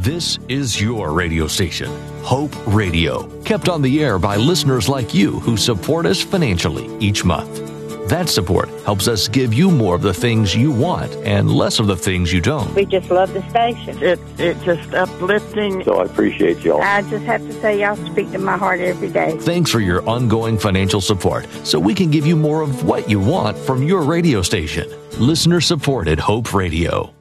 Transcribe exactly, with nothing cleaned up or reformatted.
This is your radio station, Hope Radio, kept on the air by listeners like you who support us financially each month. That support helps us give you more of the things you want and less of the things you don't. We just love the station. It, it's just uplifting. So I appreciate y'all. I just have to say y'all speak to my heart every day. Thanks for your ongoing financial support so we can give you more of what you want from your radio station. Listener-supported Hope Radio.